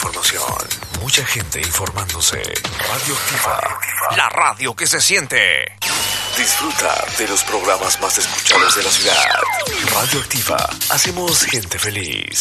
información, mucha gente informándose. Radioactiva, la radio que se siente. Disfruta de los programas más escuchados de la ciudad. Radioactiva, hacemos gente feliz.